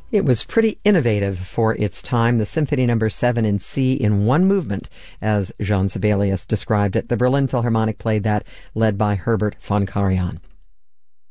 It was pretty innovative for its time, the Symphony No. 7 in C in one movement, as Jean Sibelius described it. The Berlin Philharmonic played that, led by Herbert von Karajan.